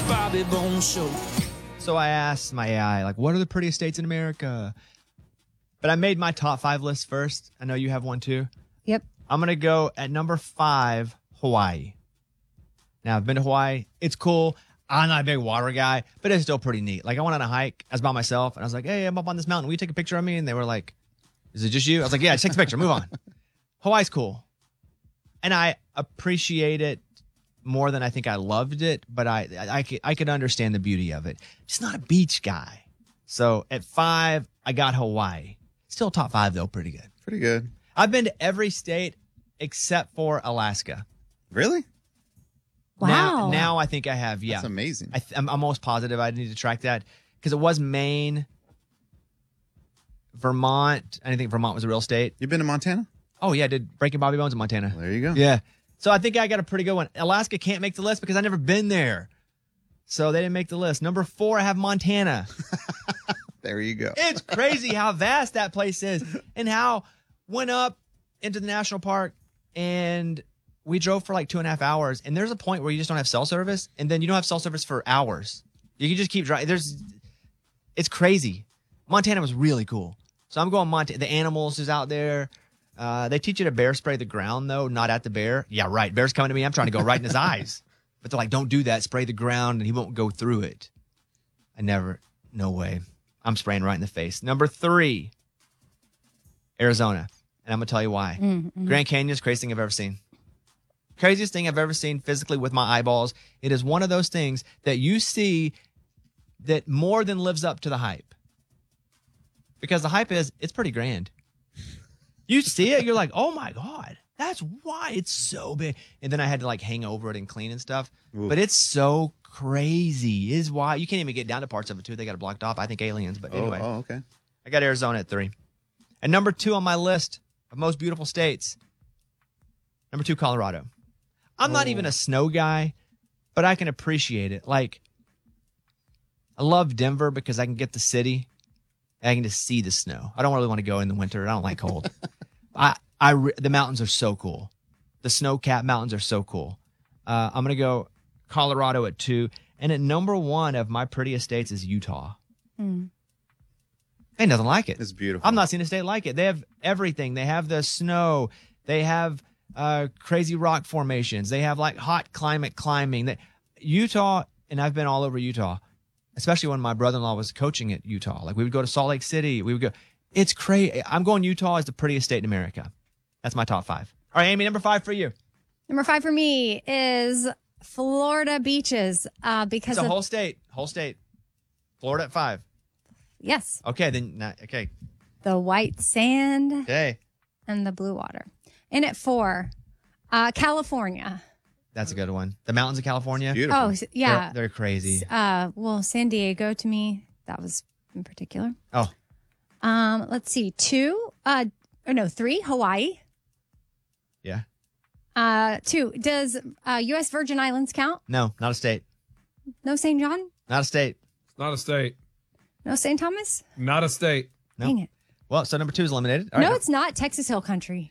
Bobby Bones Show. So I asked my AI, like, what are the prettiest states in America? But I made my top 5 list first. I know you have one too. Yep. I'm going to go at number 5, Hawaii. Now, I've been to Hawaii. It's cool. I'm not a big water guy, but it's still pretty neat. Like, I went on a hike. I was by myself, and I was like, hey, I'm up on this mountain. Will you take a picture of me? And they were like, is it just you? I was like, yeah, just take a picture. Move on. Hawaii's cool. And I appreciate it more than I think I loved it, but I could understand the beauty of it. Just not a beach guy. So at 5, I got Hawaii. Still top 5, though. Pretty good. Pretty good. I've been to every state except for Alaska. Really? Wow. Now I think I have, yeah. That's amazing. I'm almost positive I need to track that because it was Maine, Vermont. I didn't think Vermont was a real state. You've been to Montana? Oh, yeah. I did Breaking Bobby Bones in Montana. Well, there you go. Yeah. So I think I got a pretty good one. Alaska can't make the list because I've never been there. So they didn't make the list. Number 4, I have Montana. There you go. It's crazy how vast that place is and how went up into the national park and we drove for like 2.5 hours. And there's a point where you just don't have cell service. And then you don't have cell service for hours. You can just keep driving. It's crazy. Montana was really cool. So I'm going Montana. The animals is out there. They teach you to bear spray the ground, though, not at the bear. Yeah, right. Bear's coming to me. I'm trying to go right in his eyes. But they're like, don't do that. Spray the ground, and he won't go through it. No way. I'm spraying right in the face. Number 3, Arizona. And I'm going to tell you why. Mm-hmm. Grand Canyon is the craziest thing I've ever seen. Craziest thing I've ever seen physically with my eyeballs. It is one of those things that you see that more than lives up to the hype. Because the hype is, it's pretty grand. You see it, you're like, oh my God, that's why it's so big. And then I had to like hang over it and clean and stuff. Ooh. But it's so crazy. Is why you can't even get down to parts of it too. They got it blocked off. I think aliens, but anyway. Oh, okay. I got Arizona at 3. And number 2 on my list of most beautiful states, number 2, Colorado. I'm not even a snow guy, but I can appreciate it. Like, I love Denver because I can get the city. And I can just see the snow. I don't really want to go in the winter. I don't like cold. The mountains are so cool. The snow-capped mountains are so cool. I'm going to go Colorado at 2. And at number 1 of my prettiest states is Utah. Ain't nothing like it. It's beautiful. I'm not seeing a state like it. They have everything. They have the snow. They have crazy rock formations. They have like hot climate climbing. Utah, and I've been all over Utah, especially when my brother-in-law was coaching at Utah. Like we would go to Salt Lake City. We would go. It's crazy. I'm going Utah is the prettiest state in America. That's my top 5. All right, Amy, number 5 for you. Number 5 for me is Florida beaches because It's a of, whole state. Florida at 5. yes, Okay, then. Okay. the white sand Okay. and the blue water. And at 4, California. That's a good one. The mountains of California. Beautiful. Oh, yeah. They're crazy. Well, San Diego to me, that was in particular. Oh, Let's see, 3, Hawaii. yeah. 2, does U.S. Virgin Islands count? No, not a state. No St. John? Not a state. Not a state. No St. Thomas? Not a state. No. Dang it. Well, so number 2 is eliminated. All No, right. it's not Texas Hill Country.